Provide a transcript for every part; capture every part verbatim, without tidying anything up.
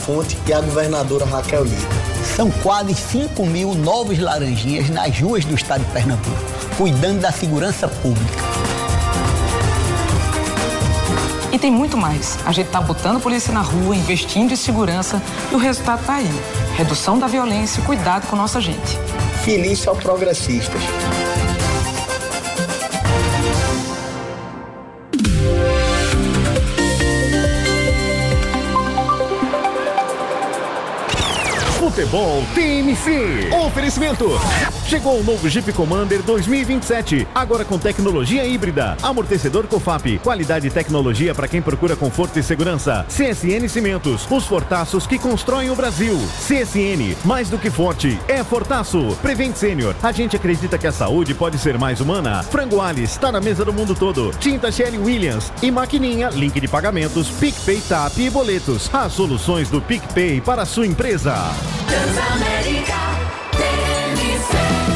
Fonte e a governadora Raquel Lira. São quase cinco mil novos laranjinhas nas ruas do estado de Pernambuco, cuidando da segurança pública. E tem muito mais. A gente está botando polícia na rua, investindo em segurança e o resultado está aí. Redução da violência e cuidado com nossa gente. Feliz ao Progressistas. Futebol T M C. Oferecimento. Chegou o novo Jeep Commander dois mil e vinte e sete. Agora com tecnologia híbrida. Amortecedor Cofap. Qualidade e tecnologia para quem procura conforto e segurança. C S N Cimentos. Os fortaços que constroem o Brasil. C S N. Mais do que forte. É fortaço. Prevent Senior. A gente acredita que a saúde pode ser mais humana. Frango Alice. Está na mesa do mundo todo. Tinta Shelly Williams. E Maquininha. Link de pagamentos. PicPay, Tap e boletos. As soluções do PicPay para a sua empresa. Transamérica, T M C.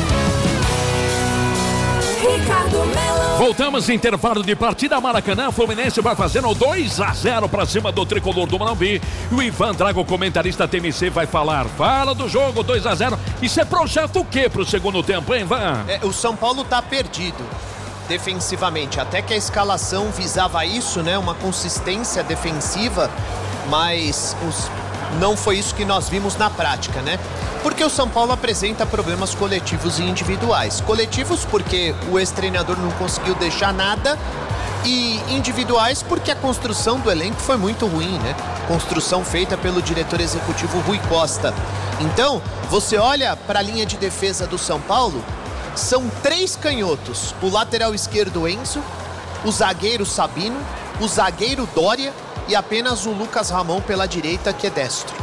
Ricardo Melo. Voltamos, intervalo de partida. Maracanã, Fluminense vai fazendo dois a zero para cima do tricolor do Morumbi. E o Ivan Drago, comentarista T M C, vai falar. Fala do jogo, dois a zero. Isso é projeto o quê pro segundo tempo, hein, Ivan? É, o São Paulo tá perdido defensivamente. Até que a escalação visava isso, né? Uma consistência defensiva, mas os... não foi isso que nós vimos na prática, né? Porque o São Paulo apresenta problemas coletivos e individuais. Coletivos porque o ex-treinador não conseguiu deixar nada, e individuais porque a construção do elenco foi muito ruim, né? Construção feita pelo diretor executivo Rui Costa. Então, você olha para a linha de defesa do São Paulo, são três canhotos. O lateral esquerdo Enzo, o zagueiro Sabino, o zagueiro Dória e apenas o Lucas Ramon pela direita, que é destro.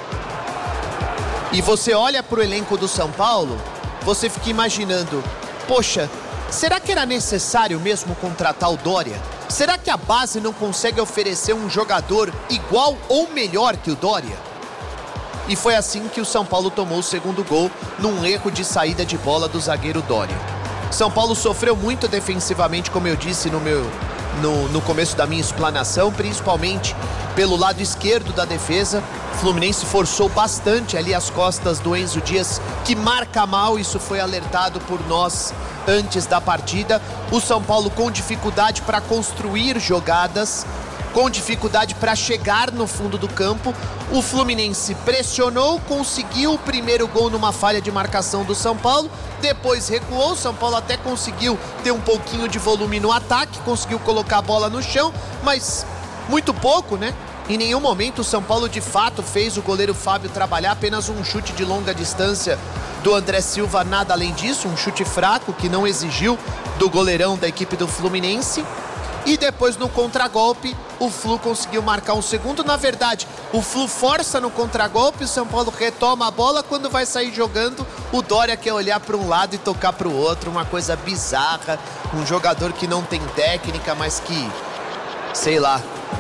E você olha para o elenco do São Paulo, você fica imaginando, poxa, será que era necessário mesmo contratar o Dória? Será que a base não consegue oferecer um jogador igual ou melhor que o Dória? E foi assim que o São Paulo tomou o segundo gol, num erro de saída de bola do zagueiro Dória. São Paulo sofreu muito defensivamente, como eu disse no meu... No, no começo da minha explanação, principalmente pelo lado esquerdo da defesa. O Fluminense forçou bastante ali as costas do Enzo Dias, que marca mal. Isso foi alertado por nós antes da partida. O São Paulo com dificuldade para construir jogadas, com dificuldade para chegar no fundo do campo. O Fluminense pressionou, conseguiu o primeiro gol numa falha de marcação do São Paulo, depois recuou. O São Paulo até conseguiu ter um pouquinho de volume no ataque, conseguiu colocar a bola no chão, mas muito pouco, né? Em nenhum momento o São Paulo de fato fez o goleiro Fábio trabalhar, apenas um chute de longa distância do André Silva, nada além disso, um chute fraco que não exigiu do goleirão da equipe do Fluminense. E depois no contragolpe, o Flu conseguiu marcar um segundo. Na verdade, o Flu força no contragolpe, o São Paulo retoma a bola. Quando vai sair jogando, o Dória quer olhar para um lado e tocar para o outro. Uma coisa bizarra. Um jogador que não tem técnica, mas que, sei lá,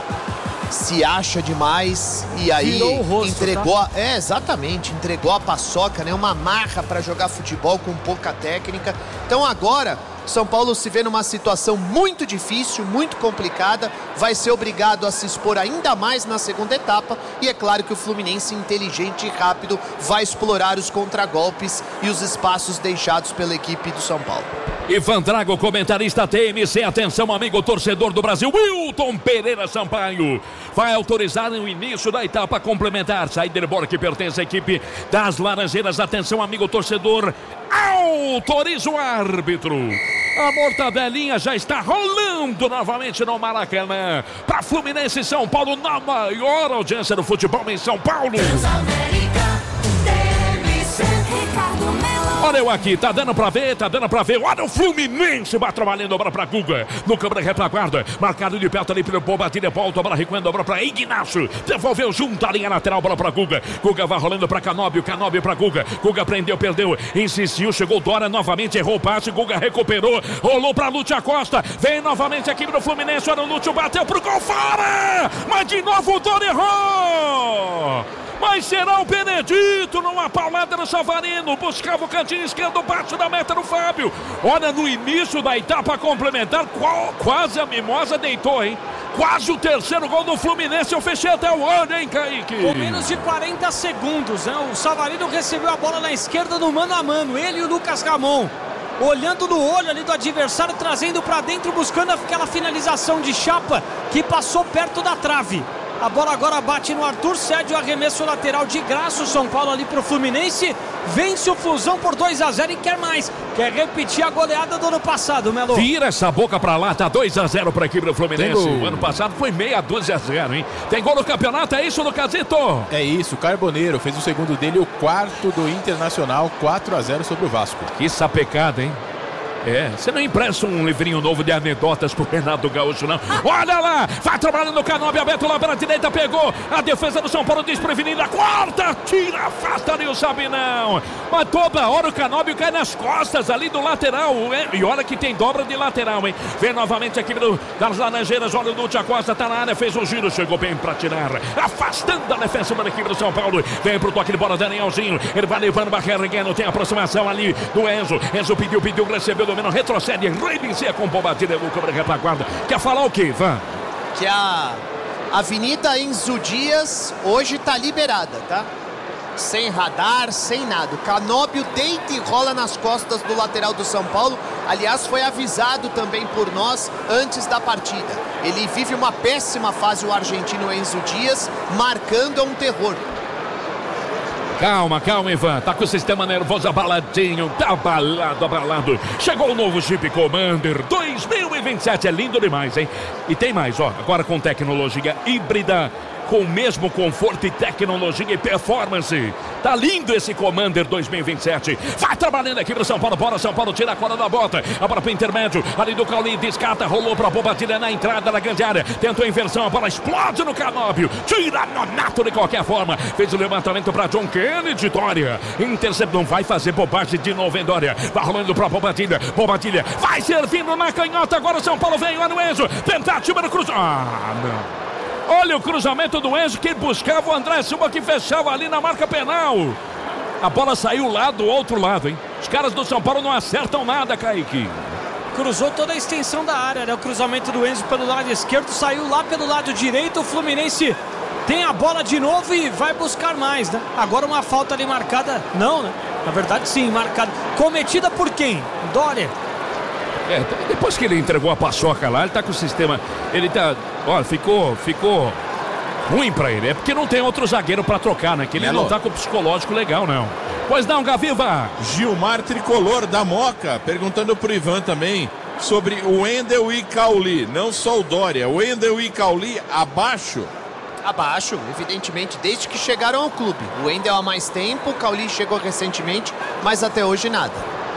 se acha demais. E aí Virou o rosto, entregou, tá? a, é exatamente, entregou a paçoca, né? Uma marra para jogar futebol com pouca técnica. Então agora São Paulo se vê numa situação muito difícil, muito complicada, vai ser obrigado a se expor ainda mais na segunda etapa, e é claro que o Fluminense, inteligente e rápido, vai explorar os contragolpes e os espaços deixados pela equipe do São Paulo. Ivan Drago, comentarista T M C, atenção amigo torcedor do Brasil, Wilton Pereira Sampaio vai autorizar no início da etapa complementar. Saiderborg, que pertence à equipe das Laranjeiras, atenção amigo torcedor, autoriza o árbitro. A mortadelinha já está rolando novamente no Maracanã, para Fluminense e São Paulo, na maior audiência do futebol em São Paulo. Olha eu aqui, tá dando pra ver, tá dando pra ver. Olha o Fluminense, vai trabalhando, dobra pra Guga. No câmera retaguarda, marcado de perto ali pelo Bobatilha, volta, bola recuando, dobra pra Ignacio. Devolveu junto a linha lateral, bola pra Guga. Guga vai rolando pra Canóbio, Canóbio pra Guga. Guga prendeu, perdeu, insistiu, chegou Dória novamente, errou o passe, Guga recuperou, rolou pra Lúcio Acosta. Vem novamente a equipe do Fluminense, olha o Lúcio, bateu pro gol, fora! Mas de novo o Dória errou! Mas será o Benedito numa paulada no Savarino, buscava o cantinho esquerdo, baixo da meta do Fábio. Olha, no início da etapa complementar, qual, quase a Mimosa deitou, hein? quase o terceiro gol do Fluminense. Eu fechei até o olho, hein, Kaique? Com menos de quarenta segundos, né? O Savarino recebeu a bola na esquerda no mano a mano. Ele e o Lucas Ramon. Olhando no olho ali do adversário, trazendo pra dentro, buscando aquela finalização de chapa que passou perto da trave. A bola agora bate no Arthur, cede o arremesso lateral de graça. O São Paulo ali pro Fluminense. Vence o Flusão por dois a zero e quer mais. Quer repetir a goleada do ano passado, Melo. Vira essa boca pra lá, tá dois a zero pra equipe do Fluminense. O ano passado foi meia dúzia a zero, hein? Tem gol no campeonato, é isso, Lucasito? É isso, Carboneiro fez o segundo dele, o quarto do Internacional, quatro a zero sobre o Vasco. Que sapecada, hein? É, você não empresta um livrinho novo de anedotas pro Renato Gaúcho, não. Olha lá, vai trabalhando o Canóbio, aberto lá pela direita, pegou a defesa do São Paulo desprevenida, quarta, tira, afasta ali o Sabinão. Mas toda hora o Canóbio cai nas costas ali do lateral, é, e olha que tem dobra de lateral, hein. Vem novamente a equipe do, das Laranjeiras, olha o Lúcio Acosta, tá na área, fez o giro, chegou bem pra tirar, afastando a defesa da equipe do São Paulo. Vem pro toque de bola, Danielzinho, ele vai levando, vai carregando, tem aproximação ali do Enzo, Enzo pediu, pediu, recebeu do retrocede, reinicia com Bobadilha no cobra retaguarda. Quer falar o quê, Van? Que a Avenida Enzo Dias hoje tá liberada, tá? Sem radar, sem nada. O Canóbio deita e rola nas costas do lateral do São Paulo. Aliás, foi avisado também por nós antes da partida. Ele vive uma péssima fase, o argentino Enzo Dias, marcando é um terror. Calma, calma, Ivan. Tá com o sistema nervoso abaladinho. Tá abalado, abalado. Chegou o novo Jeep Commander dois mil e vinte e sete. É lindo demais, hein? E tem mais, ó. Agora com tecnologia híbrida, com o mesmo conforto e tecnologia e performance. Tá lindo esse Commander dois mil e vinte e sete. Vai trabalhando aqui pro São Paulo. Bora, São Paulo, tira a cola da bota. A bola pro intermédio. Ali do Cauli, descarta, rolou pra Bobadilha na entrada da grande área. Tentou a inversão, a bola explode no Canóbio. Tira Nonato de qualquer forma. Fez o levantamento pra John Kennedy, Dória. Interceptou, não vai fazer bobagem de novo, hein, Dória. Vai rolando pra Bobadilha. Bobadilha vai servindo na canhota. Agora o São Paulo vem, olha o Enzo. Tentativa no cruzamento. Ah, não. Olha o cruzamento do Enzo que buscava o André Silva que fechava ali na marca penal. A bola saiu lá do outro lado, hein? Os caras do São Paulo não acertam nada, Kaique. Cruzou toda a extensão da área, né? O cruzamento do Enzo pelo lado esquerdo, saiu lá pelo lado direito. O Fluminense tem a bola de novo e vai buscar mais, né? Agora uma falta ali marcada, não, né? Na verdade sim, marcada. Cometida por quem? Dória. É, depois que ele entregou a paçoca lá, ele tá com o sistema, ele tá, olha, ficou, ficou ruim pra ele, é porque não tem outro zagueiro pra trocar, né, que ele Melo. Não tá com o psicológico legal, não. Pois não, Gaviva? Gilmar Tricolor da Moca, perguntando pro Ivan também sobre o Wendel e Cauli, não só o Dória, o Wendel e Cauli abaixo? Abaixo, evidentemente, desde que chegaram ao clube. O Wendel há mais tempo, o Cauli chegou recentemente, mas até hoje nada.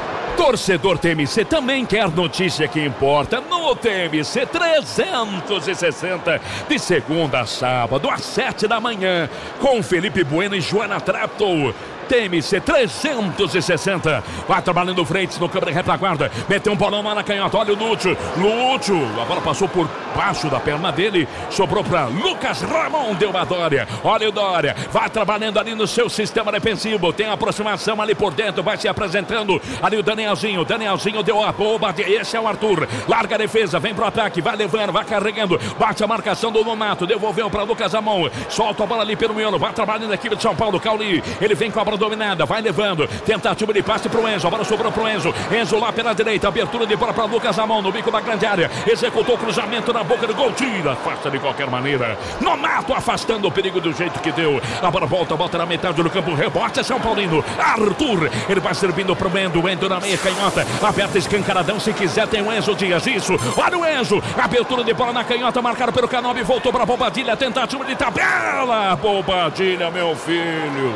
Torcedor T M C também quer notícia que importa no T M C trezentos e sessenta, de segunda a sábado, às sete da manhã, com Felipe Bueno e Joana Trapto. T M C trezentos e sessenta. Vai trabalhando frente no câmera retaguarda. Meteu um bolão lá na canhota. Olha o Lúcio. Lúcio. A bola passou por baixo da perna dele. Sobrou para Lucas Ramon. Deu uma Dória. Olha o Dória. Vai trabalhando ali no seu sistema defensivo. Tem aproximação ali por dentro. Vai se apresentando. Ali o Danielzinho. Danielzinho deu a boba. Esse é o Arthur. Larga a defesa. Vem pro ataque. Vai levando. Vai carregando. Bate a marcação do Nonato. Devolveu para Lucas Ramon. Solta a bola ali pelo miolo. Vai trabalhando aqui de São Paulo. Cauli. Ele vem com a bola dominada, vai levando, tentativa de passe pro Enzo, a bola sobrou pro Enzo, Enzo lá pela direita, abertura de bola para Lucas Ramon, no bico da grande área, executou o cruzamento na boca do gol, tira, afasta de qualquer maneira, Nonato afastando o perigo do jeito que deu, a bola volta, volta na metade do campo, rebote é São Paulino, Arthur, ele vai servindo pro Endo, Endo na meia canhota, aperta escancaradão, se quiser tem o Enzo Dias, isso, olha o Enzo, abertura de bola na canhota, marcado pelo Canóbio, voltou para Bobadilha, tentativa de tabela, Bobadilha, meu filho.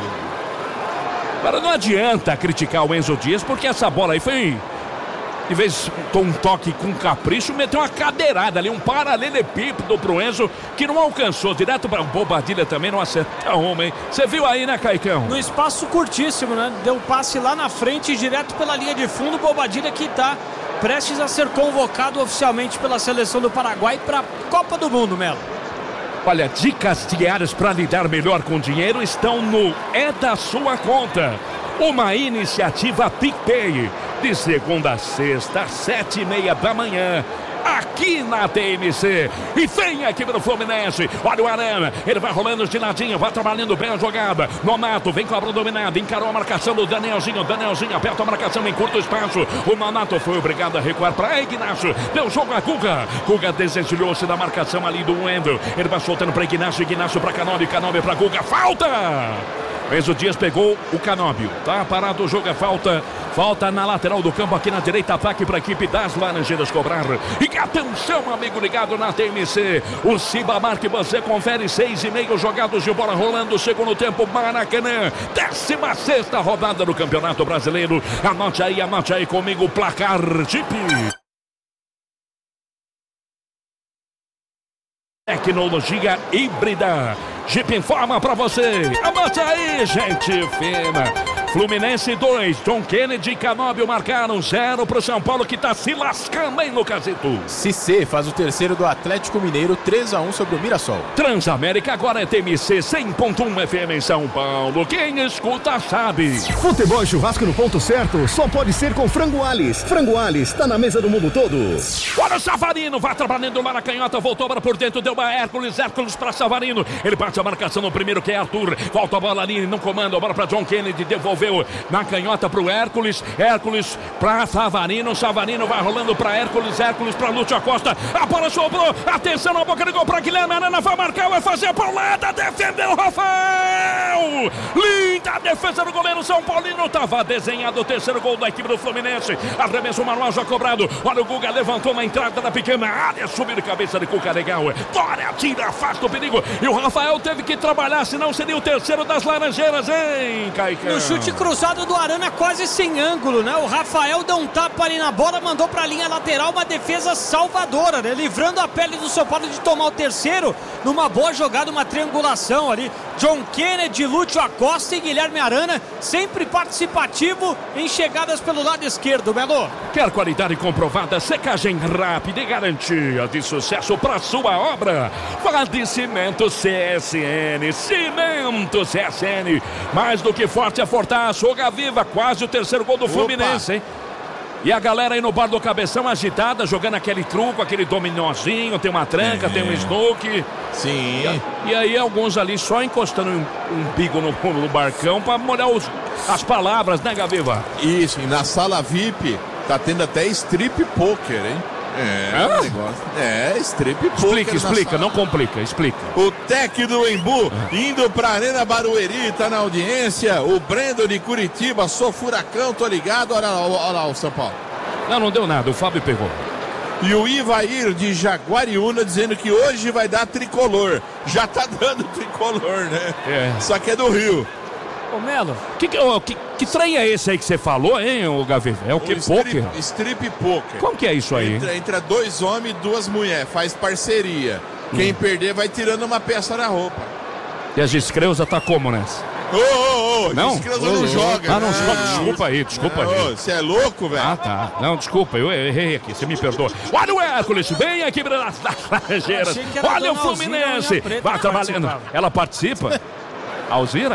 Agora não adianta criticar o Enzo Dias, porque essa bola aí foi, em vez de um toque com capricho, meteu uma cadeirada ali, um paralelepípedo pro Enzo, que não alcançou, direto para Bobadilha também, não acerta uma, hein? Você viu aí, né, Caicão? No espaço curtíssimo, né? Deu passe lá na frente, direto pela linha de fundo, Bobadilha que tá prestes a ser convocado oficialmente pela seleção do Paraguai para a Copa do Mundo, Melo. Olha, dicas diárias para lidar melhor com dinheiro estão no É da Sua Conta. Uma iniciativa PicPay, de segunda a sexta, às sete e meia da manhã. aqui na T M C. E vem a equipe do Fluminense. Olha o Arana, ele vai rolando de ladinho, vai trabalhando bem a jogada. Nonato vem com a bola dominada, encarou a marcação do Danielzinho. Danielzinho aperta a marcação em curto espaço. O Nonato foi obrigado a recuar para Ignacio. Deu jogo a Guga. Guga desencilhou-se da marcação ali do Wendel. Ele vai soltando para Ignacio, Ignacio para Canóbio, Canóbio para Guga. Falta! Enzo Dias pegou o Canóbio. Tá parado o jogo, é falta. Falta na lateral do campo, aqui na direita, ataque para a equipe das Laranjeiras cobrar. E atenção, amigo ligado na T M C. O Cibamar que você confere, seis e meio jogados de bola rolando, segundo tempo, Maracanã. décima sexta rodada do Campeonato Brasileiro. Anote aí, anote aí comigo o placar, Jeep. Tecnologia híbrida. Jeep informa pra você. Anote aí, gente fina. Fluminense dois, John Kennedy e Canóbio marcaram zero pro São Paulo, que tá se lascando aí no quesito. Cissé faz o terceiro do Atlético Mineiro, três a um sobre o Mirassol. Transamérica agora é T M C cem ponto um F M em São Paulo. Quem escuta sabe. Futebol e churrasco no ponto certo só pode ser com Frango Alis. Frango Alis tá na mesa do mundo todo. Olha o Savarino, vai trabalhando lá na canhota, voltou para por dentro, deu uma Hércules, Hércules para Savarino. Ele parte a marcação no primeiro, que é Arthur. Volta a bola ali, não comanda, a bola para John Kennedy, devolveu na canhota pro Hércules, Hércules para Savarino, Savarino vai rolando para Hércules, Hércules para Lúcio Acosta, a bola sobrou, atenção na boca de gol para Guilherme Arana, vai marcar, vai fazer a paulada, defendeu Rafael, linda defesa do goleiro São Paulino, tava desenhado o terceiro gol da equipe do Fluminense, arremesso manual já cobrado, olha o Guga levantou na entrada da pequena área, subir de cabeça de Cuca legal, Dória tira, afasta o perigo, e o Rafael teve que trabalhar, senão seria o terceiro das Laranjeiras, hein, Caicão? No chute cruzado do Arana, quase sem ângulo, né? O Rafael deu um tapa ali na bola, mandou pra linha lateral, uma defesa salvadora, né? Livrando a pele do São Paulo de tomar o terceiro, numa boa jogada, uma triangulação ali. John Kennedy, Lúcio Acosta e Guilherme Arana, sempre participativo em chegadas pelo lado esquerdo, Belo. Quer qualidade comprovada, secagem rápida e garantia de sucesso para sua obra? Fale Cimento C S N, Cimento C S N, mais do que forte é Fortaço, Oga Viva, quase o terceiro gol do Fluminense, hein? E a galera aí no bar do Cabeção agitada, jogando aquele truco, aquele dominózinho, tem uma tranca, é. tem um snook. Sim. E, e aí alguns ali só encostando um, um bico no, no barcão pra molhar os, as palavras, né, Gaviva? Isso, e na sala V I P tá tendo até strip poker, hein? É, é, um negócio. É, strip poker. Explica, explica, não complica, explica. O Tec do Embu indo pra Arena Barueri, tá na audiência. O Brendo de Curitiba, sou furacão, tô ligado. Olha lá, olha lá o São Paulo. Não, não deu nada, o Fábio pegou. E o Ivair de Jaguariúna dizendo que hoje vai dar tricolor. Já tá dando tricolor, né? É. Só que é do Rio. Ô Melo, que, que, oh, que, que trem é esse aí que você falou, hein, o Gaviva? É o, o que? Poker? Strip poker. Como que é isso aí? Entra, entra dois homens e duas mulheres, faz parceria. Quem hum. perder vai tirando uma peça da roupa. E as escreusas tá como nessa? Ô, ô, ô, não? Escreusa não joga. Ah, não, né? joga. Desculpa aí, desculpa aí. Você é louco, velho? Ah, tá. Não, desculpa, eu errei aqui, você me perdoa. Olha o Hércules, bem aqui das Laranjeiras. Olha o Fluminense. Vai trabalhando. Ela participa? Alzira?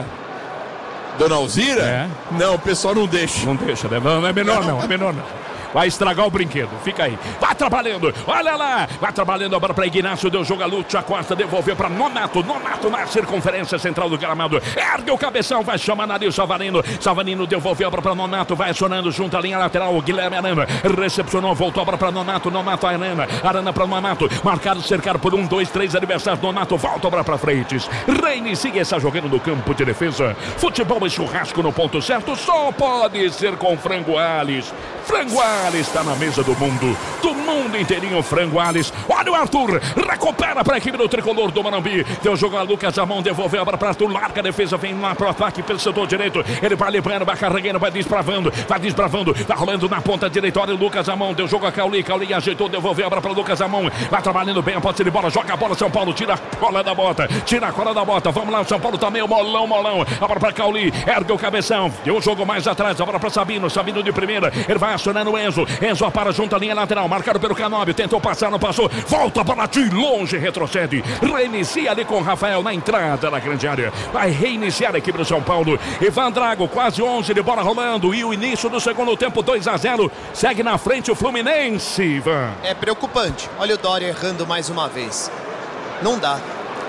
Dona Alzira? É. Não, o pessoal não deixa. Não deixa, né? Não, não é menor não, é menor não. Vai estragar o brinquedo, fica aí. Vai trabalhando, olha lá. Vai trabalhando agora para Ignacio, deu jogo a Lúcio Acosta, devolveu para Nonato. Nonato na circunferência central do gramado. Ergue o cabeção, vai chamar ali o Savarino. Savarino devolveu para Nonato, vai acionando junto à linha lateral. O Guilherme Arana recepcionou, voltou para Nonato. Nonato, Arana, Arana para Nonato. Marcado, cercado por um, dois, três adversários. Nonato volta para frente. Reinicia essa jogando no campo de defesa. Futebol e churrasco no ponto certo só pode ser com Frango Alis. Frango Alis está na mesa do mundo, do mundo inteirinho, Frango Alis. Olha o Arthur, recupera para a equipe do tricolor do Morumbi. Deu jogo a Lucas Amon, devolveu agora para Arthur, larga a defesa, vem lá para o ataque pelo setor direito. Ele vai livrando, vai carregando, vai desbravando, vai desbravando, vai rolando na ponta direita. Olha o Lucas Amon, deu jogo a Cauli, Cauli ajeitou, devolveu agora para o Lucas Amon. Vai trabalhando bem a posse de bola, joga a bola, São Paulo, tira a cola da bota, tira a cola da bota. Vamos lá, o São Paulo tá meio molão, molão. Agora para Cauli, ergue o cabeção, deu o jogo mais atrás, agora para Sabino, Sabino de primeira. Ele vai acionando o Enzo. Enzo para junto à linha lateral, marcado pelo Canóbio, tentou passar, não passou. Volta para de longe, retrocede. Reinicia ali com o Rafael na entrada da grande área. Vai reiniciar a equipe do São Paulo. Ivan Drago, quase onze de bola rolando. E o início do segundo tempo, dois a zero. Segue na frente o Fluminense, Ivan. É preocupante. Olha o Doria errando mais uma vez. Não dá.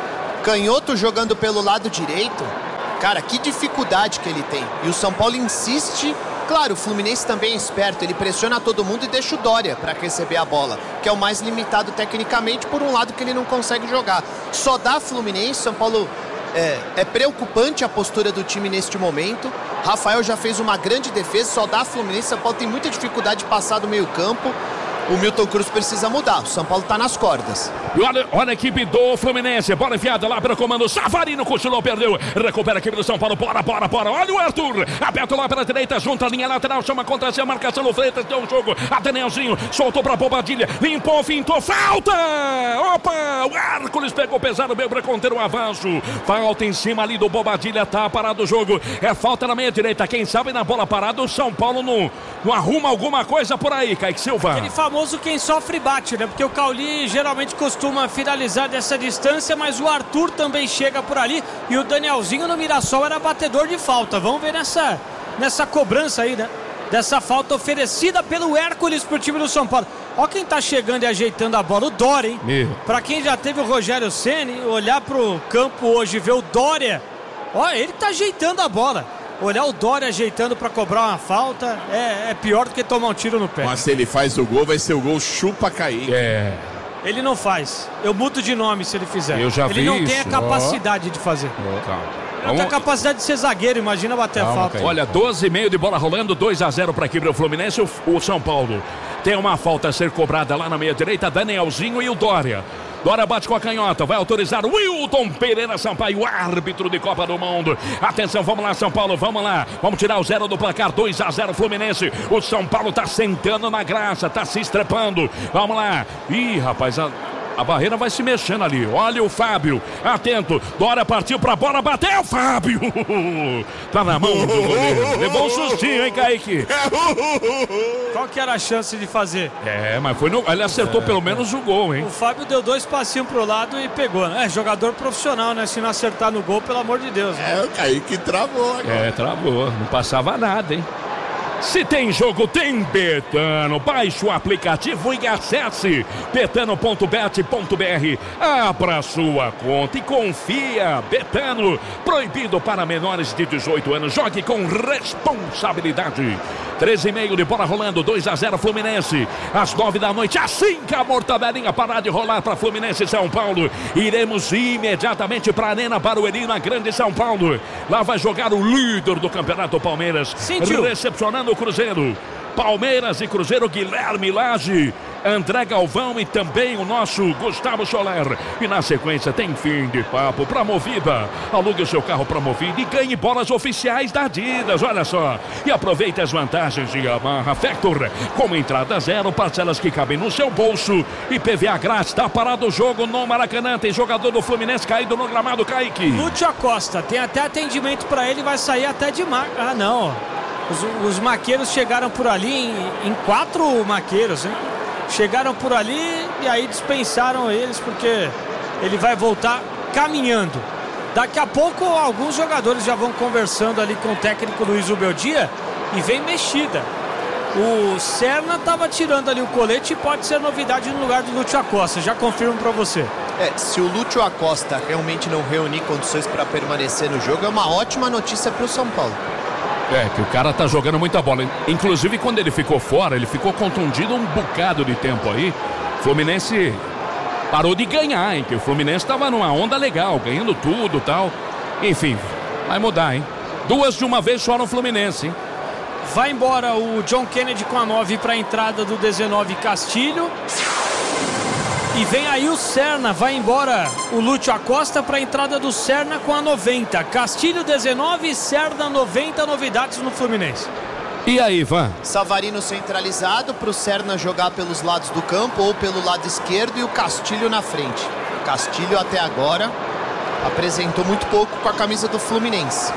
Canhoto jogando pelo lado direito. Cara, que dificuldade que ele tem. E o São Paulo insiste. Claro, o Fluminense também é esperto. Ele pressiona todo mundo e deixa o Doria para receber a bola, que é o mais limitado tecnicamente, por um lado que ele não consegue jogar. Só dá Fluminense. São Paulo é, é preocupante a postura do time neste momento. Rafael já fez uma grande defesa. Só dá Fluminense. São Paulo tem muita dificuldade de passar do meio campo. O Milton Cruz precisa mudar. O São Paulo tá nas cordas. E olha, olha a equipe do Fluminense. Bola enfiada lá pelo comando. Savarino cochilou, perdeu. Recupera a equipe do São Paulo. Bora, bora, bora. Olha o Arthur. Aberto lá pela direita, junto à linha lateral. Chama contra si a marcação no Freitas. Deu um jogo. Ateneuzinho soltou pra Bobadilha. Limpou, fintou. Falta! Opa! O Hércules pegou pesado, veio pra conter o avanço. Falta em cima ali do Bobadilha. Tá parado o jogo. É falta na meia direita. Quem sabe na bola parada o São Paulo não, não arruma alguma coisa por aí, Kaique Silva. Aquele famoso quem sofre bate, né? Porque o Cauli geralmente costuma finalizar dessa distância, mas o Arthur também chega por ali e o Danielzinho no Mirassol era batedor de falta. Vamos ver nessa, nessa cobrança aí, né? Dessa falta oferecida pelo Hércules pro time do São Paulo. Ó quem tá chegando e ajeitando a bola, o Doria, hein? Meu. Pra quem já teve o Rogério Ceni, olhar pro campo hoje e ver o Doria, ó, ele tá ajeitando a bola. Olhar o Doria ajeitando para cobrar uma falta é, é pior do que tomar um tiro no pé. Mas se ele faz o gol, vai ser o gol chupa cair. É. Ele não faz. Eu mudo de nome se ele fizer. Eu já ele vi não isso. tem a capacidade oh. de fazer. Oh, calma. Não tem a capacidade de ser zagueiro, imagina bater calma, a falta. Caio. Olha, doze e meio de bola rolando, dois a zero para a equipe do Fluminense. O, o São Paulo tem uma falta a ser cobrada lá na meia direita, Danielzinho e o Doria. Dória bate com a canhota, vai autorizar o Wilton Pereira Sampaio, árbitro de Copa do Mundo. Atenção, vamos lá, São Paulo, vamos lá. Vamos tirar o zero do placar, dois a zero Fluminense. O São Paulo tá sentando na graça, tá se estrepando. Vamos lá. Ih, rapaz, a... A barreira vai se mexendo ali. Olha o Fábio. Atento. Dória partiu pra bola. Bateu, Fábio. Tá na mão do goleiro. Levou um sustinho, hein, Kaique? Qual que era a chance de fazer? É, mas foi no... ele acertou é, pelo menos o gol, hein? O Fábio deu dois passinhos pro lado e pegou, né? É, jogador profissional, né? Se não acertar no gol, pelo amor de Deus. Né? É, o Kaique travou agora. É, travou. Não passava nada, hein? Se tem jogo, tem Betano. Baixe o aplicativo e acesse betano ponto bet ponto br. Abra sua conta e confia. Betano, proibido para menores de dezoito anos. Jogue com responsabilidade. treze e meio de bola rolando, dois a zero Fluminense. Às nove da noite, assim que a mortadelinha parar de rolar para Fluminense e São Paulo, iremos imediatamente para a Arena Barueri, na Grande São Paulo. Lá vai jogar o líder do Campeonato Palmeiras, Sentiu. recepcionando o Cruzeiro. Palmeiras e Cruzeiro, Guilherme Lage, André Galvão e também o nosso Gustavo Soler. E na sequência tem fim de papo pra Movida. Alugue o seu carro pra Movida e ganhe bolas oficiais da Adidas, olha só. E aproveite as vantagens de Yamaha Factor, com entrada zero, parcelas que cabem no seu bolso e P V A grátis. Tá parado o jogo no Maracanã, tem jogador do Fluminense caído no gramado, Kaique. Lúcio Acosta, tem até atendimento pra ele, vai sair até de marca. Ah, não, Os, os maqueiros chegaram por ali em, em quatro maqueiros, hein? Chegaram por ali e aí dispensaram eles porque ele vai voltar caminhando. Daqui a pouco alguns jogadores já vão conversando ali com o técnico Luiz Ubeldia e vem mexida. O Serna estava tirando ali o colete e pode ser novidade no lugar do Lúcio Acosta, já confirmo para você. É, se o Lúcio Acosta realmente não reunir condições para permanecer no jogo, é uma ótima notícia para o São Paulo. É, que o cara tá jogando muita bola. Inclusive, quando ele ficou fora, ele ficou contundido um bocado de tempo aí. Fluminense parou de ganhar, hein? Que o Fluminense tava numa onda legal, ganhando tudo e tal. Enfim, vai mudar, hein? Duas de uma vez só no Fluminense, hein? Vai embora o John Kennedy com a nove para a entrada do dezenove, Castilho. E vem aí o Serna, vai embora o Lúcio Acosta para a entrada do Serna com a noventa. Castilho dezenove, Serna noventa, novidades no Fluminense. E aí, Ivan? Savarino centralizado para o Serna jogar pelos lados do campo ou pelo lado esquerdo e o Castilho na frente. Castilho até agora apresentou muito pouco com a camisa do Fluminense.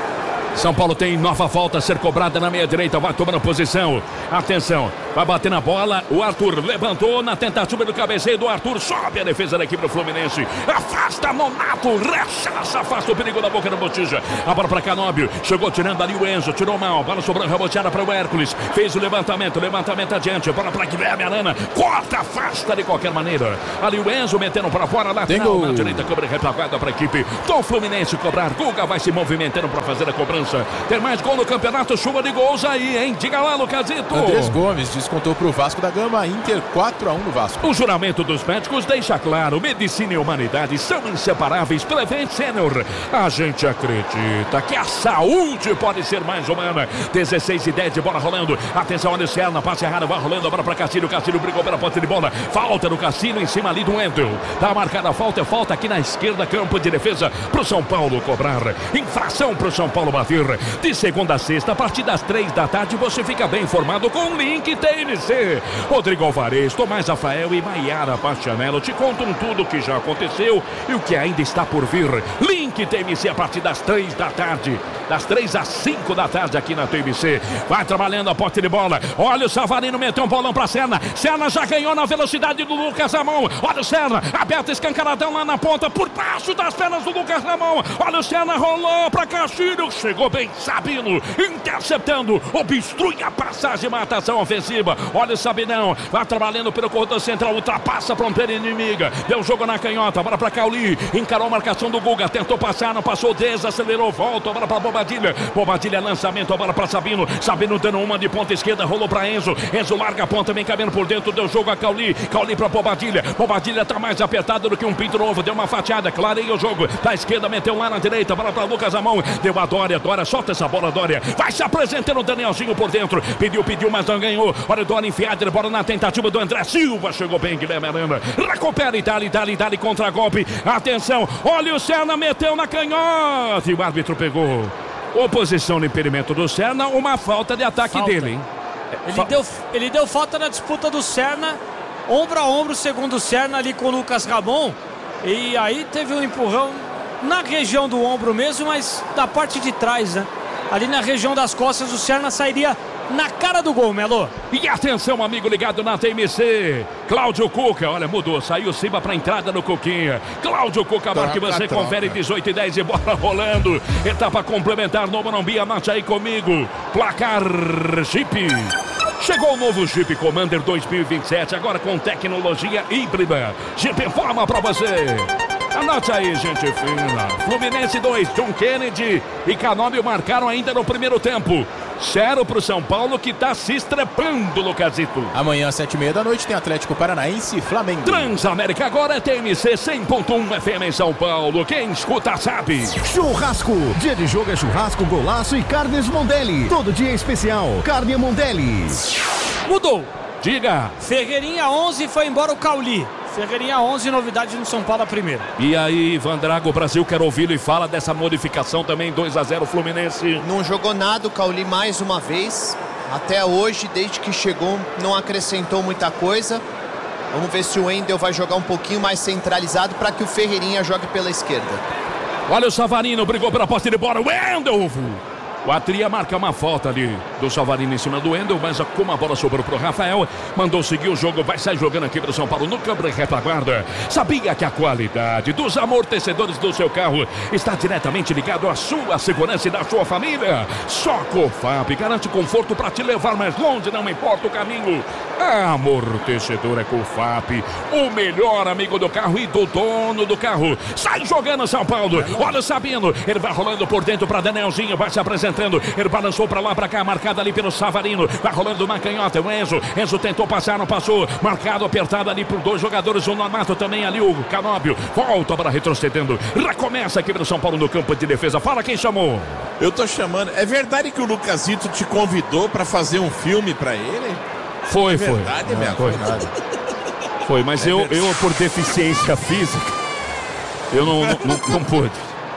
São Paulo tem nova falta a ser cobrada na meia direita, vai tomando posição. Atenção, vai bater na bola. O Arthur levantou na tentativa do cabeceio do Arthur. Sobe a defesa da equipe do Fluminense. Afasta Nonato, rechaça, afasta o perigo da boca da botija. A bola para Canóbio, chegou tirando ali o Enzo, tirou mal. A bola sobrou reboteada para o Hércules. Fez o levantamento, levantamento adiante. A bola para Guilherme Arana, corta, afasta de qualquer maneira. Ali o Enzo metendo para fora, lateral na direita, câmera retaguarda para a equipe do Fluminense cobrar. Guga vai se movimentando para fazer a cobrança. Tem mais gol no campeonato, chuva de gols aí, hein? Diga lá, Lucasito. Andrés Gomes descontou pro Vasco da Gama, Inter quatro a um no Vasco. O juramento dos médicos deixa claro, medicina e humanidade são inseparáveis. Prevent Senior, a gente acredita que a saúde pode ser mais humana. dezesseis e dez de bola rolando, atenção, olha o Serna, passe errado, vai rolando, a bola para Castilho, Castilho brigou pela posse de bola, falta no Cassino em cima ali do Wendel. Tá marcada a falta, é falta aqui na esquerda, campo de defesa pro São Paulo cobrar. Infração pro São Paulo bater. De segunda a sexta, a partir das três da tarde, você fica bem informado com o Link T M C. Rodrigo Alvarez, Tomás Rafael e Maiara Bastianello te contam tudo o que já aconteceu e o que ainda está por vir. Link T M C a partir das três da tarde. Das três às cinco da tarde aqui na T M C. Vai trabalhando a posse de bola. Olha o Savarino, meteu um bolão pra Serna. Serna já ganhou na velocidade do Lucas Ramon. Olha o Serna, aberto escancaradão lá na ponta, por baixo das pernas do Lucas Ramon. Olha o Serna, rolou pra Castilho. Chegou bem Sabino, interceptando, obstrui a passagem, matação ofensiva. Olha o Sabinão, vai trabalhando pelo corredor central, ultrapassa a fronteira inimiga. Deu jogo na canhota, bola pra Cauli. Encarou a marcação do Guga, tentou passar, não passou, desacelerou, volta, a bola pra Bobadilha. Bobadilha, lançamento, a bola pra Sabino. Sabino dando uma de ponta esquerda, rolou pra Enzo. Enzo larga a ponta, vem cabendo por dentro, deu jogo a Cauli. Cauli pra Bobadilha. Bobadilha tá mais apertado do que um pinto novo, deu uma fatiada, clareia o jogo. Da esquerda, meteu lá na direita, bola pra Lucas Ramon. Deu a Dória, Dória solta essa bola, Dória. Vai se apresentando o Danielzinho por dentro. Pediu, pediu, mas não ganhou. Olha o Dória enfiado, bola na tentativa do André Silva. Chegou bem, Guilherme Arana. Recupera e dali, dali, dali contra golpe. Atenção, olha o Serna, meteu na canhota. E o árbitro pegou. Oposição no impedimento do Serna, uma falta de ataque falta. dele, hein? Ele, Fa deu, ele deu falta na disputa do Serna, ombro a ombro, segundo o Serna ali com o Lucas Ramon. E aí teve um empurrão na região do ombro mesmo, mas da parte de trás, né? Ali na região das costas, o Serna sairia na cara do gol, Melo. E atenção, amigo ligado na T M C. Cláudio Cuca, olha, mudou, saiu o Simba para entrada no Cuquinha. Cláudio Cuca, marca que você troca. Confere dezoito e dez e bola rolando. Etapa complementar no Morumbi, anote aí comigo. Placar Jeep. Chegou o novo Jeep Commander dois mil e vinte e sete, agora com tecnologia híbrida. Jeep informa para você. Anote aí, gente fina. Fluminense dois, John Kennedy e Canóbio marcaram ainda no primeiro tempo. Zero pro São Paulo, que tá se estrepando, Lucasito. Amanhã às sete e meia da noite tem Atlético Paranaense e Flamengo. Transamérica agora é T M C cem ponto um F M em São Paulo. Quem escuta sabe. Churrasco. Dia de jogo é churrasco, golaço e carnes Mondelli. Todo dia é especial. Carne Mondelli. Mudou. Diga. Ferreirinha onze, foi embora o Cauli. Ferreirinha onze, novidade no São Paulo a primeira. E aí, Van Drago, o Brasil quer ouvi-lo e fala dessa modificação também, dois a zero Fluminense. Não jogou nada o Cauli mais uma vez. Até hoje, desde que chegou, não acrescentou muita coisa. Vamos ver se o Wendel vai jogar um pouquinho mais centralizado para que o Ferreirinha jogue pela esquerda. Olha o Savarino, brigou pela posse de bola, o Wendel! O Atria marca uma falta ali do Savarino em cima do Wendel, mas como a bola sobrou pro Rafael, mandou seguir o jogo, vai sair jogando aqui pro São Paulo no campo de retaguarda. Sabia que a qualidade dos amortecedores do seu carro está diretamente ligado à sua segurança e da sua família? Só Cofap garante conforto para te levar mais longe, não importa o caminho. Amortecedor é Cofap, o melhor amigo do carro e do dono do carro. Sai jogando São Paulo, olha o Sabino, ele vai rolando por dentro para Danielzinho, vai se apresentando. Ele balançou pra lá, pra cá, marcado ali pelo Savarino. Vai rolando na canhota, o Enzo. Enzo tentou passar, não passou. Marcado, apertado ali por dois jogadores. O Nonato também ali, o Canóbio. Volta para retrocedendo. Recomeça aqui pelo São Paulo no campo de defesa. Fala quem chamou. Eu tô chamando. É verdade que o Lucasito te convidou pra fazer um filme pra ele? Foi, é foi. Verdade, minha foi. Verdade. Foi, mas é eu, eu, por deficiência física, eu não, não, não, não pude.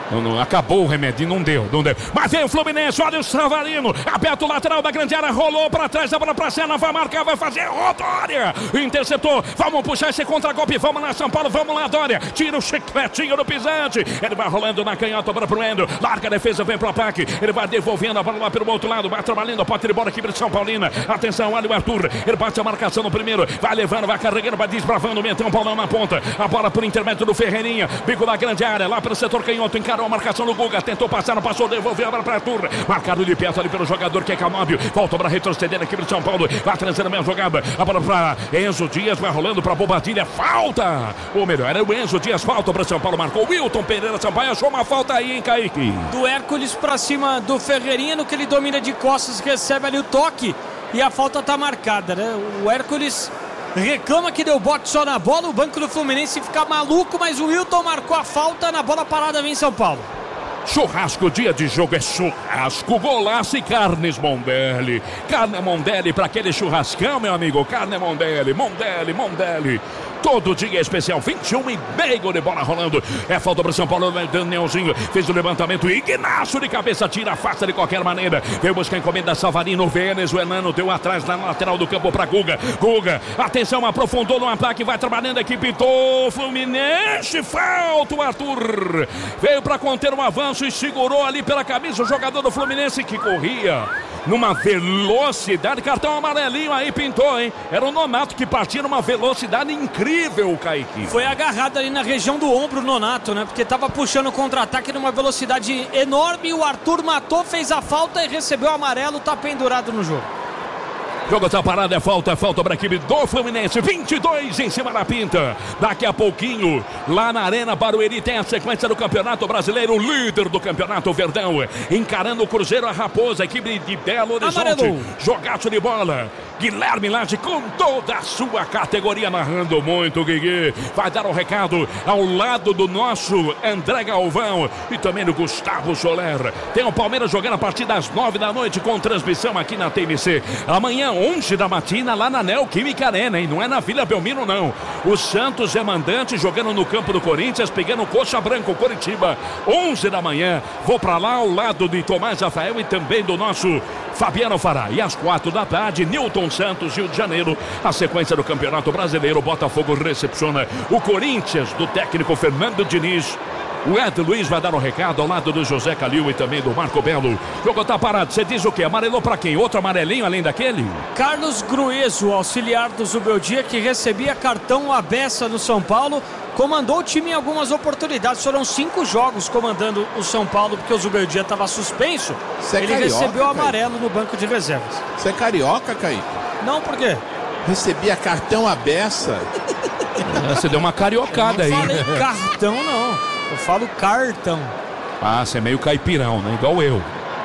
Não, não, acabou o remédio, não deu, não deu. Mas vem o Fluminense, olha o Savarino. Aperta o lateral da grande área, rolou pra trás, a bola pra cena, vai marcar, vai fazer Dória. Interceptou, vamos puxar esse contra-golpe, vamos lá São Paulo, vamos lá Dória. Tira o chicletinho do pisante. Ele vai rolando na canhota para pro Endo. Larga a defesa, vem pro ataque. Ele vai devolvendo a bola lá pelo outro lado, vai trabalhando a pote de bola aqui para São Paulina. Atenção, olha o Arthur. Ele bate a marcação no primeiro, vai levando, vai carregando, vai desbravando, meteu um paulão na ponta. A bola por intermédio do Ferreirinha, bico da grande área, lá pelo setor canhoto, encarou a marcação do Guga, tentou passar, não passou, devolveu a bola para Arthur. Marcado de perto ali pelo jogador que é Canóbio. Volta para retroceder aqui pro São Paulo. Vai trazendo a mesma jogada. A bola para Enzo Dias, vai rolando para Bobadilha. Falta! Ou melhor, era o Enzo Dias, falta para São Paulo. Marcou o Wilton Pereira Sampaio, achou uma falta aí, hein, Kaique? Do Hércules para cima do Ferreirinha, no que ele domina de costas, recebe ali o toque e a falta tá marcada, né? O Hércules reclama que deu bote só na bola, o banco do Fluminense fica maluco, mas o Wilton marcou a falta, na bola parada vem São Paulo. Churrasco, dia de jogo é churrasco, golaço e carnes Mondelli. Carne Mondelli para aquele churrascão, meu amigo. Carne Mondelli, Mondelli, Mondelli. Todo dia é especial, vinte e um e meio de bola rolando. É falta para São Paulo, Danielzinho fez o levantamento. Ignacio de cabeça, tira, afasta de qualquer maneira. Veio buscar a encomenda Savarino, venezuelano, deu atrás na lateral do campo para Guga. Guga, atenção, aprofundou no ataque, vai trabalhando a equipe do Fluminense. Falta o Arthur. Veio para conter um avanço e segurou ali pela camisa o jogador do Fluminense que corria numa velocidade, cartão amarelinho aí pintou, hein? Era o Nonato que partia numa velocidade incrível, Kaique. Foi agarrado ali na região do ombro o Nonato, né? Porque tava puxando o contra-ataque numa velocidade enorme, o Arthur matou, fez a falta e recebeu o amarelo, tá pendurado no jogo. Jogo tá parado, é falta, falta para a equipe do Fluminense, vinte e dois em cima da pinta. Daqui a pouquinho, lá na Arena Barueri tem a sequência do Campeonato Brasileiro, líder do Campeonato Verdão, encarando o Cruzeiro, a Raposa, a equipe de Belo Horizonte. Amarelo. Jogaço de bola. Guilherme Lage com toda a sua categoria, narrando muito, Guigui. Vai dar o recado ao lado do nosso André Galvão e também do Gustavo Soler. Tem o Palmeiras jogando a partir das nove da noite com transmissão aqui na T M C. Amanhã, onze da matina, lá na Neoquímica Arena, hein? Não é na Vila Belmiro, não. O Santos é mandante, jogando no campo do Corinthians, pegando o Coxa Branco, Coritiba, onze da manhã. Vou pra lá ao lado de Tomás Rafael e também do nosso Fabiano Fará. E às quatro da tarde, Newton Santos, Rio de Janeiro, a sequência do Campeonato Brasileiro. Botafogo recepciona o Corinthians, do técnico Fernando Diniz. O Ed Luiz vai dar um recado ao lado do José Calil e também do Marco Belo. O jogo tá parado, você diz o quê? Amarelou pra quem? Outro amarelinho além daquele? Carlos Grueso, auxiliar do Zubeldia, que recebia cartão à beça no São Paulo, comandou o time em algumas oportunidades. Foram cinco jogos comandando o São Paulo, porque o Zubeldia estava suspenso. Cê é Ele carioca, recebeu o Kaique? amarelo no banco de reservas. Você é carioca, Kaique? Não, por quê? Recebia cartão à beça. Você deu uma cariocada aí. Eu não falei cartão, não. Eu falo cartão. Ah, você é meio caipirão, né? Igual eu.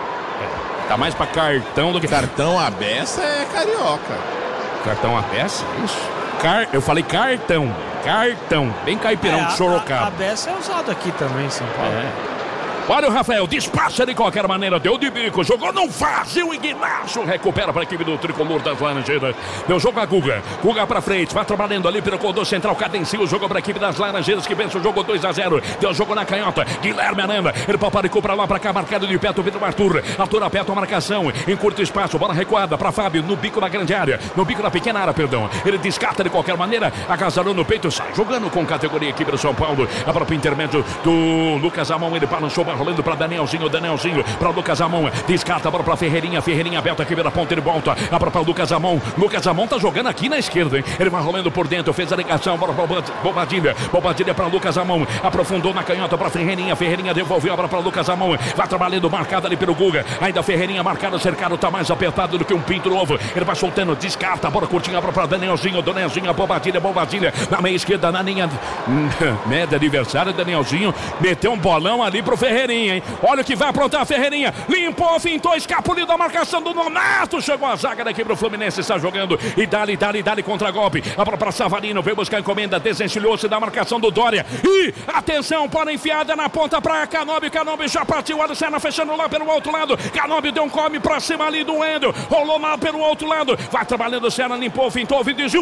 É, tá mais pra cartão do que... Cartão à beça é carioca. Cartão à beça? Isso. Car... Eu falei cartão. Cartão. Bem caipirão é, de Sorocaba. A, a beça é usado aqui também em São Paulo. É. Olha o Rafael, despacha de qualquer maneira, deu de bico, jogou no vazio, Ignacio recupera para a equipe do Tricolor das Laranjeiras. Deu jogo a Guga, Guga para frente, vai trabalhando ali pelo corredor central, cadencia o jogo para a equipe das Laranjeiras que vence o jogo dois a zero. Deu jogo na canhota, Guilherme Aranda, ele paparicou para lá, para cá, marcado de perto, Pedro Arthur. Arthur aperta a marcação, em curto espaço, bola recuada para Fábio, no bico da grande área, no bico da pequena área, perdão. Ele descarta de qualquer maneira, agasalhou no peito, sai jogando com categoria equipe do São Paulo. A própria intermédio do Lucas Amon, ele balançou, vai rolando para Danielzinho. Danielzinho para Lucas Amon, descarta a bola para Ferreirinha, Ferreirinha aberta aqui pela ponta, ele volta, a bola para Lucas Amon, Lucas Amon tá jogando aqui na esquerda, hein? Ele vai rolando por dentro, fez a ligação, bola para Bobadilha, Bobadilha para Lucas Amon, aprofundou na canhota para Ferreirinha, Ferreirinha devolveu a bola para Lucas Amon, vai trabalhando, marcada ali pelo Guga, ainda Ferreirinha marcado, cercado, tá mais apertado do que um pinto novo, ele vai soltando, descarta, a bola curtinha, a bola para Danielzinho, Danielzinho, Bobadilha, Bobadilha, na meia esquerda, na linha média adversária, Danielzinho meteu um bolão ali pro Ferreirinha, hein? Olha que vai aprontar a Ferreirinha, limpou, fintou, escapuliu da marcação do Nonato, chegou a zaga da equipe do Fluminense, está jogando, e dali, dali, dali, contra-golpe, a bola para Savarino, veio buscar a encomenda, desencilhou-se da marcação do Dória, e atenção, para enfiada na ponta para Canóbio, Canóbio já partiu, olha o Senna fechando lá pelo outro lado, Canóbio deu um come para cima ali do Wendel, rolou lá pelo outro lado, vai trabalhando o Senna, limpou, fintou, desviou,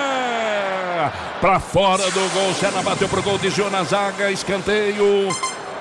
fora, para fora do gol, Senna bateu pro gol, desviou na zaga, escanteio.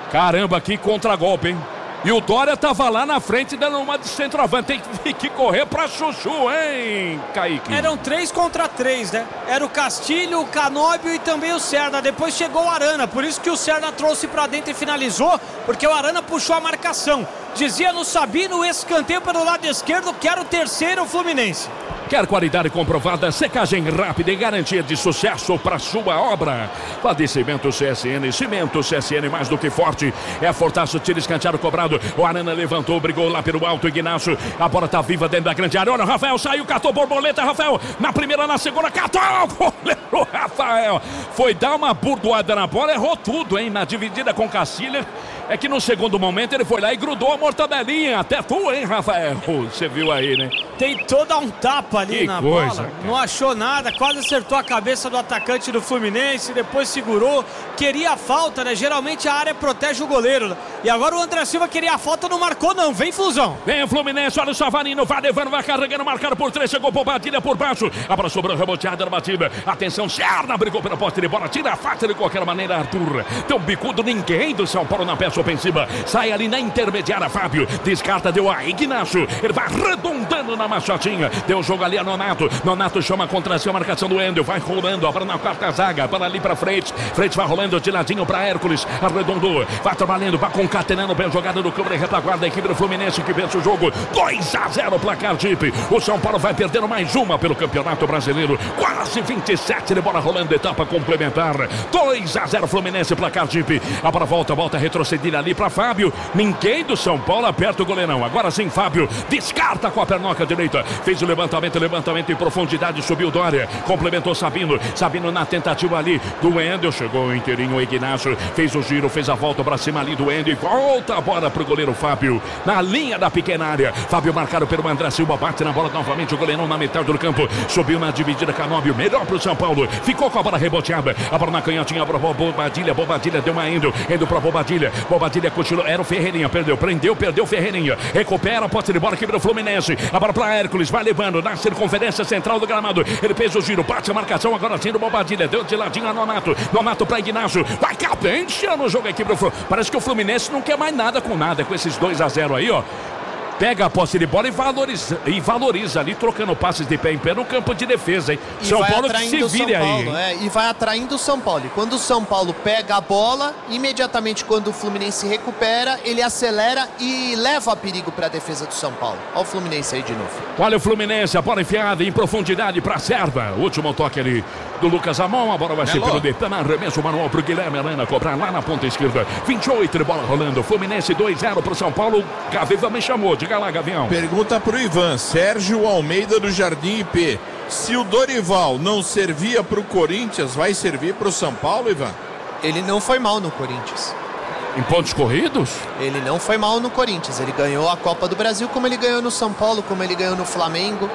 Caramba, que contragolpe, hein? E o Dória tava lá na frente dando uma de centroavante. Tem que correr pra Chuchu, hein, Kaique? Eram três contra três, né? Era o Castilho, o Canóbio e também o Serna. Depois chegou o Arana, por isso que o Serna trouxe pra dentro e finalizou, porque o Arana puxou a marcação. Dizia no Sabino, escanteio pelo lado esquerdo, que era o terceiro Fluminense. Quer qualidade comprovada, secagem rápida e garantia de sucesso para sua obra? Padecimento C S N, cimento C S N mais do que forte. É Fortaço, tira escanteado cobrado. O Arana levantou, brigou lá pelo alto, Ignacio. A bola tá viva dentro da grande área. Olha, o Rafael saiu, catou borboleta, Rafael. Na primeira, na segunda, catou o goleiro Rafael. Foi dar uma burdoada na bola, errou tudo, hein? Na dividida com Cacilha. É que no segundo momento ele foi lá e grudou a mortadelinha. Até tu, hein, Rafael? Você viu aí, né? Tentou dar um tapa ali que na coisa, bola. cara. Não achou nada, quase acertou a cabeça do atacante do Fluminense, depois segurou. Queria a falta, né? Geralmente a área protege o goleiro. E agora o André Silva queria a falta, não marcou não. Vem Flusão. Vem o Fluminense, olha o Savarino, vai levando, vai carregando, marcado por três, chegou Bobadilha por baixo. A bola sobrou, reboteada na batida. Atenção, Serna brigou pela poste de bola, tira a faca de qualquer maneira, Arthur. Tão bicudo ninguém do São Paulo na peça ofensiva. Sai ali na intermediária, Fábio. Descarta, deu a Ignacio. Ele vai arredondando na machotinha. Deu o jogo ali a Nonato. Nonato chama contra si a marcação do Endel. Vai rolando, agora na quarta zaga. Para ali para frente. Frente vai rolando de ladinho para Hércules. Arredondou. Vai trabalhando, vai concatenando bem jogada do câmera e retaguarda da equipe do Fluminense que vence o jogo. dois a zero placar Jeep. O São Paulo vai perdendo mais uma pelo Campeonato Brasileiro. Quase vinte e sete de bola rolando, etapa complementar. dois a zero Fluminense, placar Jeep. A bola volta, volta retrocedida ali para Fábio. Ninguém do São Paulo aperta o goleirão. Agora sim, Fábio descarta com a pernoca direita. Fez o levantamento, levantamento em profundidade. Subiu Dória, complementou Sabino. Sabino na tentativa ali do Wendel. Chegou inteirinho o Ignacio. Fez o giro, fez a volta pra cima ali do Wendel. E volta a bola pro goleiro Fábio. Na linha da pequena área. Fábio marcado pelo André Silva. Bate na bola novamente. O goleirão na metade do campo. Subiu na dividida Canóbio. Melhor pro São Paulo. Ficou com a bola reboteada. A bola na canhotinha. Para Bobadilha. Bobadilha deu uma Endel. Endel pra Bobadilha. Bobadilha continuou. Era o Ferreirinha, perdeu, prendeu, perdeu Ferreirinha, recupera a posse de bola aqui do Fluminense, a bola para Hércules, vai levando na circunferência central do gramado, ele fez o giro, bate a marcação, agora sim do Bobadilha, deu de ladinho a Nonato, Nonato para Ignacio, vai capenteando o jogo aqui pro Fluminense, parece que o Fluminense não quer mais nada com nada, com esses dois a zero aí, ó. Pega a posse de bola e valoriza, e valoriza ali, trocando passes de pé em pé no campo de defesa, hein? E São vai Paulo que atraindo se vire São aí, Paulo, é, e vai atraindo o São Paulo. E quando o São Paulo pega a bola, imediatamente quando o Fluminense recupera, ele acelera e leva a perigo para a defesa do São Paulo. Olha o Fluminense aí de novo. Olha o Fluminense, a bola enfiada em profundidade para Serva. Último toque ali do Lucas Amon, a bola vai ser pelo Detana, arremesso manual pro Guilherme Arana, cobrar lá na ponta esquerda. vinte e oito de bola rolando, Fluminense dois a zero pro São Paulo. Gavião me chamou, diga lá, Gavião. Pergunta pro Ivan, Sérgio Almeida do Jardim I P. Se o Dorival não servia pro Corinthians, vai servir pro São Paulo, Ivan? Ele não foi mal no Corinthians. Em pontos corridos? Ele não foi mal no Corinthians. Ele ganhou a Copa do Brasil como ele ganhou no São Paulo, como ele ganhou no Flamengo.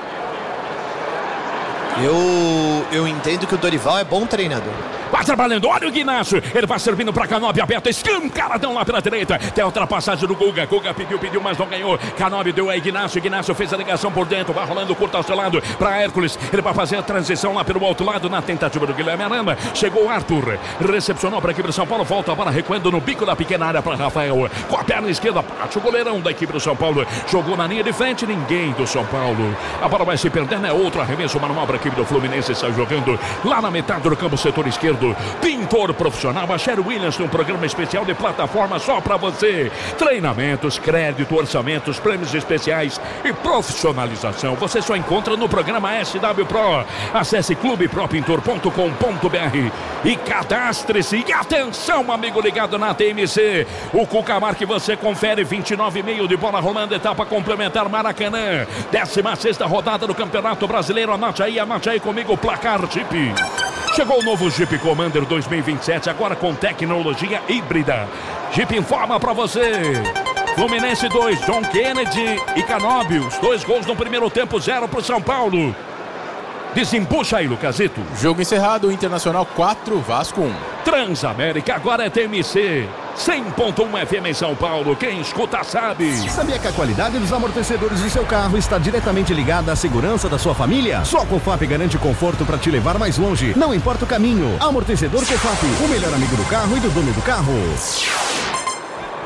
Eu, eu entendo que o Dorival é bom treinador. Vai trabalhando, olha o Ignacio, ele vai servindo para Canóbio, aberto, escancaradão lá pela direita, tem a ultrapassagem do Guga, Guga pediu, pediu, mas não ganhou, Canóbio deu a Ignacio, Ignacio fez a ligação por dentro, vai rolando curto ao seu lado para Hércules, ele vai fazer a transição lá pelo outro lado, na tentativa do Guilherme Arana, chegou o Arthur, recepcionou para a equipe do São Paulo, volta a bola recuando no bico da pequena área para Rafael, com a perna esquerda, bate o goleirão da equipe do São Paulo, jogou na linha de frente, ninguém do São Paulo, a bola vai se perdendo, é outro arremesso manual para a equipe do Fluminense, sai jogando lá na metade do campo, setor esquerdo, pintor profissional, a Sherry Williams tem um programa especial de plataforma só para você. Treinamentos, crédito, orçamentos, prêmios especiais e profissionalização. Você só encontra no programa S W Pro. Acesse clube pro pintor ponto com ponto b r e cadastre-se. E atenção, amigo ligado na T M C. O Cucamar que você confere vinte e nove e meio de bola rolando, etapa complementar Maracanã. décima sexta rodada do Campeonato Brasileiro. Anote aí, anote aí comigo, placar Jeep. Chegou o novo Jeep Commander dois mil e vinte e sete, agora com tecnologia híbrida. Jeep informa pra você. Fluminense dois, John Kennedy e Canóbio. Os dois gols no primeiro tempo, zero pro São Paulo. Desembucha aí, Lucasito. Jogo encerrado, Internacional quatro, Vasco um. Transamérica, agora é T M C. cem ponto um F M em São Paulo, quem escuta sabe. Sabia que a qualidade dos amortecedores do seu carro está diretamente ligada à segurança da sua família? Só a Cofap garante conforto para te levar mais longe, não importa o caminho. Amortecedor Cofap, o melhor amigo do carro e do dono do carro.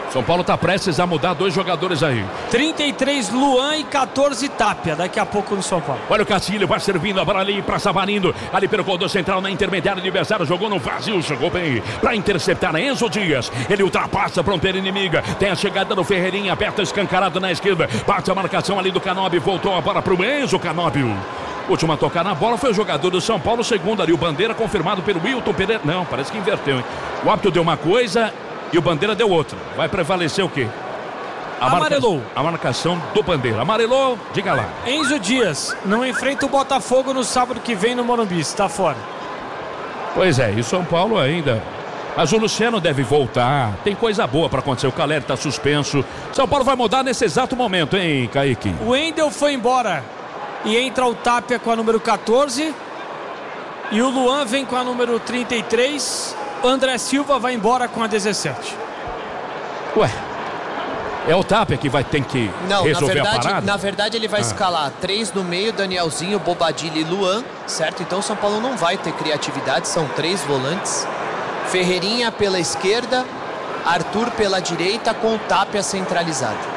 São Paulo está prestes a mudar dois jogadores aí. trinta e três Luan e quatorze Tapia, daqui a pouco no São Paulo. Olha o Castilho, vai servindo a bola ali para Savarino, ali pelo corredor central na intermediária adversário, jogou no vazio, chegou bem para interceptar Enzo Dias. Ele ultrapassa a fronteira inimiga, tem a chegada do Ferreirinha, aperta escancarado na esquerda, bate a marcação ali do Canóbio, voltou a bola para o Enzo Canóbio. Última a tocar na bola foi o jogador do São Paulo, segundo ali o Bandeira, confirmado pelo Wilton Pereira. Não, parece que inverteu, hein? O árbitro deu uma coisa e o Bandeira deu outra. Vai prevalecer o quê? A Amarelou. Marca... A marcação do Bandeira. Amarelou, diga lá. Enzo Dias não enfrenta o Botafogo no sábado que vem no Morumbi, está fora. Pois é, e São Paulo ainda. Mas o Luciano deve voltar. Tem coisa boa para acontecer. O Caleri está suspenso. São Paulo vai mudar nesse exato momento, hein, Kaique? O Wendel foi embora. E entra o Tapia com a número quatorze. E o Luan vem com a número trinta e três. O André Silva vai embora com a dezessete. Ué, é o Tapia que vai ter que Não, resolver na verdade, a parada? na verdade ele vai ah. escalar três no meio, Danielzinho, Bobadilha e Luan, certo? Então São Paulo não vai ter criatividade, são três volantes. Ferreirinha pela esquerda, Arthur pela direita com o Tapia centralizado.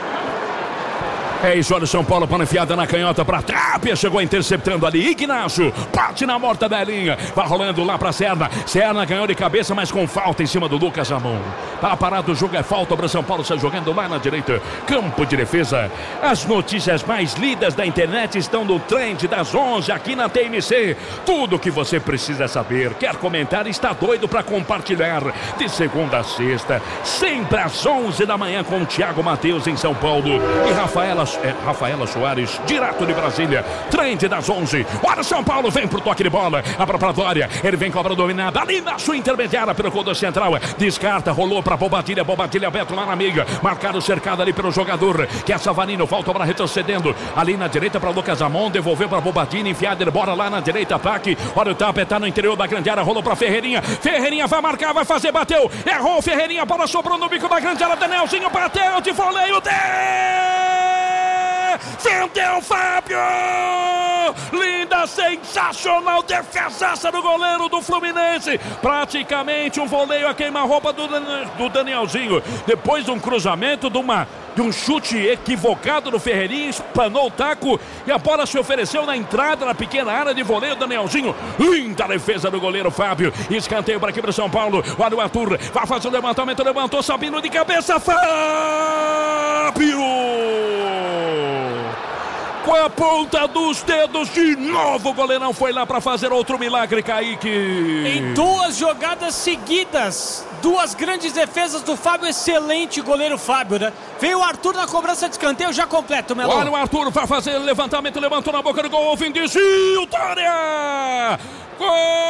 É isso, olha o São Paulo, para enfiada na canhota para Tapia, chegou interceptando ali, Ignacio, bate na morta Belinha, vai rolando lá para Serna, Serna ganhou de cabeça, mas com falta em cima do Lucas Ramon. Tá parado o jogo, é falta para o São Paulo, está jogando lá na direita, campo de defesa. As notícias mais lidas da internet estão no Trend das onze, aqui na T M C, tudo que você precisa saber, quer comentar, está doido para compartilhar, de segunda a sexta, sempre às onze da manhã com o Thiago Matheus em São Paulo e Rafaela É, Rafaela Soares, direto de Brasília. Trend das onze. Olha, São Paulo vem pro toque de bola. A preparatória. Ele vem cobra dominada. Ali na sua intermediária pelo corredor central. Descarta, rolou pra Bobadilha. Bobadilha aberto lá na amiga. Marcado, cercado ali pelo jogador, que é Savarino. Volta para retrocedendo. Ali na direita para Lucas Ramon. Devolveu pra Bobadilha. Enfiada, ele bora lá na direita. Ataque. Olha o Tapia, tá no interior da grande área. Rolou pra Ferreirinha. Ferreirinha vai marcar, vai fazer, bateu. Errou Ferreirinha. Bola sobrou no bico da grande área. Danielzinho bateu de voleio. Deu! Vendeu Fábio! Linda, sensacional defesaça do goleiro do Fluminense. Praticamente um voleio a queima-roupa do, do Danielzinho. Depois de um cruzamento, de, uma, de um chute equivocado do Ferreirinha, espanou o taco e a bola se ofereceu na entrada na pequena área de voleio. Danielzinho, linda defesa do goleiro Fábio. Escanteio para aqui para São Paulo. Olha o Arthur, vai fazer o levantamento, levantou, Sabino de cabeça. Fábio! Com a ponta dos dedos, de novo o goleirão foi lá para fazer outro milagre, Kaique. Em duas jogadas seguidas, duas grandes defesas do Fábio, excelente goleiro Fábio, né? Veio o Arthur na cobrança de escanteio, já completo, Melo. Olha o Arthur, vai fazer levantamento, levantou na boca do gol, Vinicius, Dória! Gol!